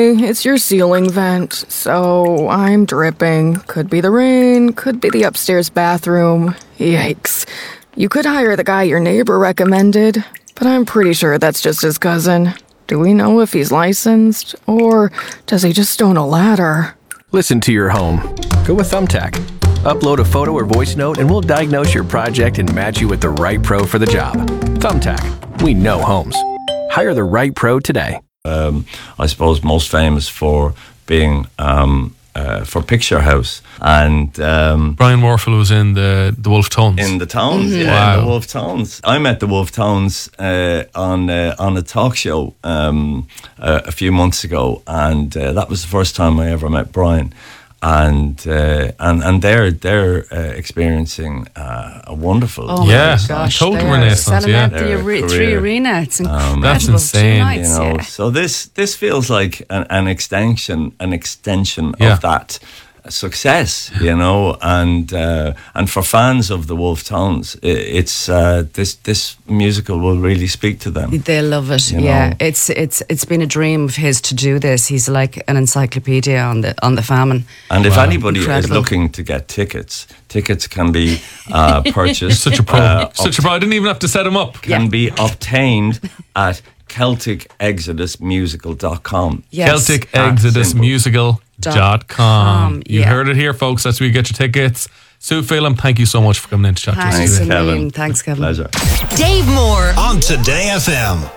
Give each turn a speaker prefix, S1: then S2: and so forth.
S1: Sorry, it's your ceiling vent, so I'm dripping. Could be the rain, could be the upstairs bathroom. Yikes. You could hire the guy your neighbor recommended, but I'm pretty sure that's just his cousin. Do we know if he's licensed, or does he just own a ladder?
S2: Listen to your home. Go with Thumbtack. Upload a photo or voice note and we'll diagnose your project and match you with the right pro for the job. Thumbtack. We know homes. Hire the right pro today.
S3: I suppose most famous for being for Picture House, and
S4: Brian Warfel was in the Wolf Tones.
S3: In the Tones,
S4: Wow.
S3: the Wolf Tones. I met the Wolf Tones on a talk show a few months ago, and that was the first time I ever met Brian. And they're experiencing a wonderful
S4: total renaissance.
S5: Selling
S4: Yeah,
S5: out the Three Arena. It's incredible.
S4: That's insane.
S5: 2 nights,
S3: you know.
S5: yeah.
S3: So this feels like an extension
S4: Yeah.
S3: of that success, you know, and for fans of the Wolf Tones, it's this musical will really speak to them.
S5: They love it.
S3: You
S5: Yeah,
S3: know.
S5: it's been a dream of his to do this. He's like an encyclopedia on the famine.
S3: And if anybody is
S5: Incredible.
S3: looking to get tickets can be purchased.
S4: Such a pro. Such a pro. I didn't even have to set him up.
S3: Can be obtained at CelticExodusMusical.com.
S5: Yes.
S4: CelticExodusMusical.com. You
S5: Yeah.
S4: heard it here, folks. That's where you get your tickets. Sue Phelan, thank you so much for coming in to chat to us.
S5: Thanks,
S3: Kevin.
S5: Kevin. Thanks, Kevin.
S3: Pleasure.
S6: Dave Moore
S7: on Today FM.